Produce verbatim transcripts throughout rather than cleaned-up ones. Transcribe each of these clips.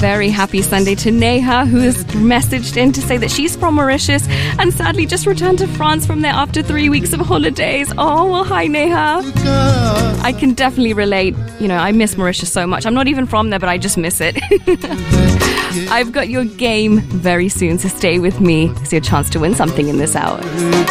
very happy Sunday to Neha, who has messaged in to say that she's from Mauritius and sadly just returned to France from there after three weeks of holidays. Oh, well, hi, Neha. I can definitely relate. You know, I miss Mauritius so much. I'm not even from there, but I just miss it. I've got your game very soon, so stay with me. It's your chance to win something in this hour.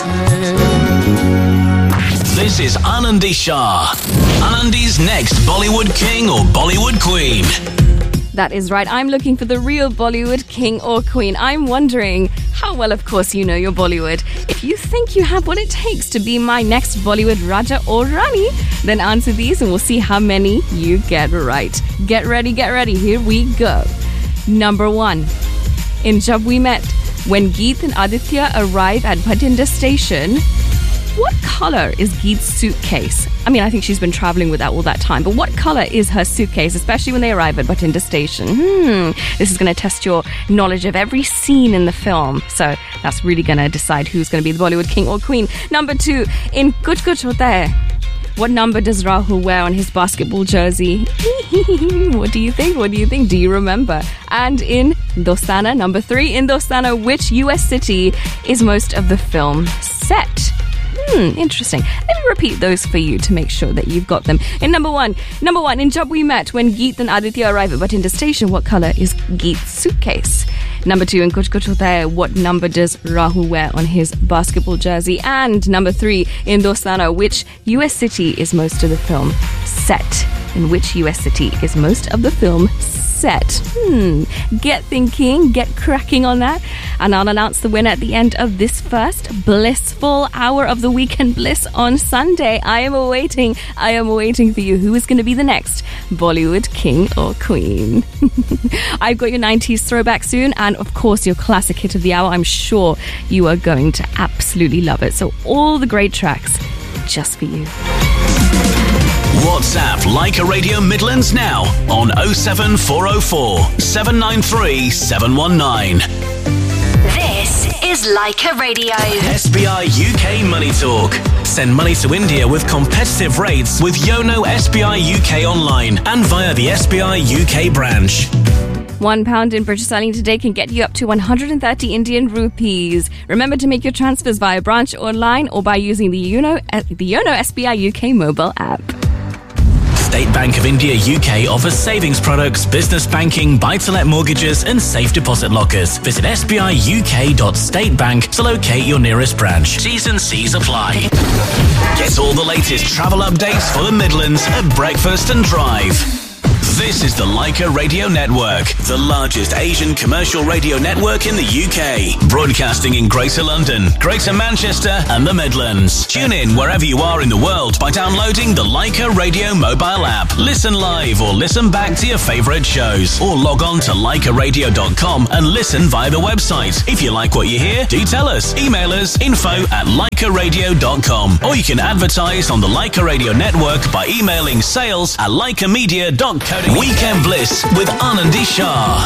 This is Anandi Shah. Anandi's next Bollywood king or Bollywood queen. That is right. I'm looking for the real Bollywood king or queen. I'm wondering how well, of course, you know your Bollywood. If you think you have what it takes to be my next Bollywood Raja or Rani, then answer these and we'll see how many you get right. Get ready, get ready. Here we go. Number one. In Jab We Met, when Geet and Aditya arrive at Bhatinda station, what color is Geet's suitcase? I mean, I think she's been traveling with that all that time, but what color is her suitcase, especially when they arrive at Bhatinda station? Hmm, this is going to test your knowledge of every scene in the film. So that's really going to decide who's going to be the Bollywood king or queen. Number two, in Kuch Kuch Hota Hai, what number does Rahul wear on his basketball jersey? What do you think? What do you think? Do you remember? And in Dostana, number three, in Dostana, which U S city is most of the film set? Hmm, interesting. Let me repeat those for you to make sure that you've got them. In number one, number one, in Jab We Met, when Geet and Aditya arrive at Bhatinda station, what color is Geet's suitcase? Number two, in Kuch Kuch Hota Hai, what number does Rahul wear on his basketball jersey? And number three, in Dostana, which U S city is most of the film set? In which U S city is most of the film set? Hmm, get thinking, get cracking on that, and I'll announce the winner at the end of this first blissful hour of the Weekend Bliss on Sunday. I am awaiting, I am waiting for you. Who is going to be the next Bollywood king or queen? I've got your nineties throwback soon, and of course your classic hit of the hour. I'm sure you are going to absolutely love it. So all the great tracks just for you. WhatsApp Leica Radio Midlands now on oh seven four oh four, seven nine three, seven one nine. This is Leica Radio. S B I U K Money Talk. Send money to India with competitive rates with Yono S B I U K online and via the S B I U K branch. One pound in British sterling today can get you up to one hundred thirty Indian rupees. Remember to make your transfers via branch online or by using the Yono, the Yono S B I U K mobile app. State Bank of India U K offers savings products, business banking, buy-to-let mortgages and safe deposit lockers. Visit s b i u k dot state bank to locate your nearest branch. T's and C's apply. Get all the latest travel updates for the Midlands at Breakfast and Drive. This is the Leica Radio Network, the largest Asian commercial radio network in the U K. Broadcasting in Greater London, Greater Manchester and the Midlands. Tune in wherever you are in the world by downloading the Leica Radio mobile app. Listen live or listen back to your favourite shows. Or log on to leica radio dot com and listen via the website. If you like what you hear, do tell us. Email us info at leica radio dot com. Or you can advertise on the Leica Radio Network by emailing sales at leica media dot co dot uk. Weekend Bliss with Anandi Shah.